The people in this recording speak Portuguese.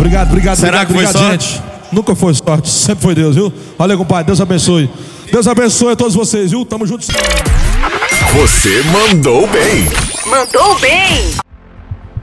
Obrigado, Será que foi sorte? gente. Nunca foi sorte, sempre foi Deus, viu? Valeu, compadre, Deus abençoe. Deus abençoe a todos vocês, viu? Tamo juntos. Você mandou bem. Mandou bem.